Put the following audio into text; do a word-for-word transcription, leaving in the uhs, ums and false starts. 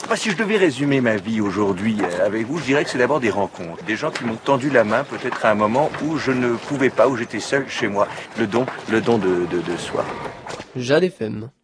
Bah, si je devais résumer ma vie aujourd'hui euh, avec vous, je dirais que c'est d'abord des rencontres. Des gens qui m'ont tendu la main peut-être à un moment où je ne pouvais pas, où j'étais seul chez moi. Le don, le don de, de, de soi. Jade F M.